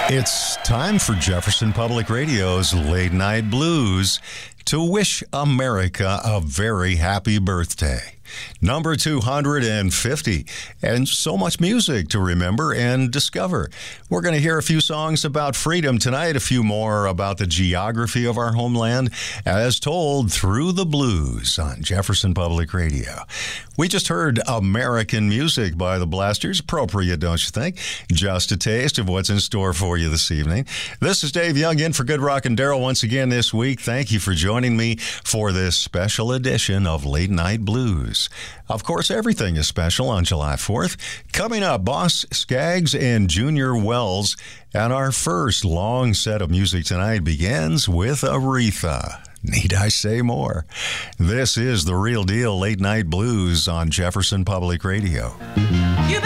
It's time for Jefferson Public Radio's Late Night Blues to wish America a very happy birthday. Number 250, and so much music to remember and discover. We're going to hear a few songs about freedom tonight, a few more about the geography of our homeland, as told through the blues on Jefferson Public Radio. We just heard American Music by the Blasters. Appropriate, don't you think? Just a taste of what's in store for you this evening. This is Dave Young in for Good Rock and Daryl once again this week. Thank you for joining me for this special edition of Late Night Blues. Of course, everything is special on July 4th. Coming up, Boss Skaggs and Junior Wells. And our first long set of music tonight begins with Aretha. Need I say more? This is The Real Deal Late Night Blues on Jefferson Public Radio.